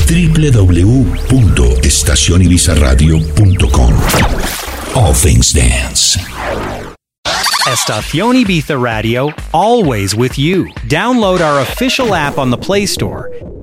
www.estacionibizarradio.com. All things dance. Estación Ibiza Radio, always with you. Download our official app on the Play Store